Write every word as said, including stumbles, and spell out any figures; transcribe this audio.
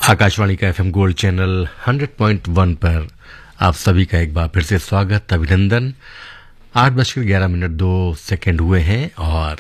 आकाशवाणी का FM gold channel hundred point one पर आप सभी का एक बार फिर से स्वागत, अभिनंदन। आठ बजकर ग्यारह मिनट दो सेकेंड हुए हैं और